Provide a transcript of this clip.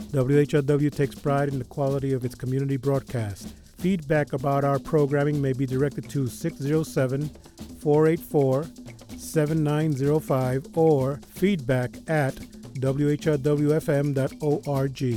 WHRW takes pride in the quality of its community broadcast. Feedback about our programming may be directed to 607-484-7905 or feedback at whrwfm.org.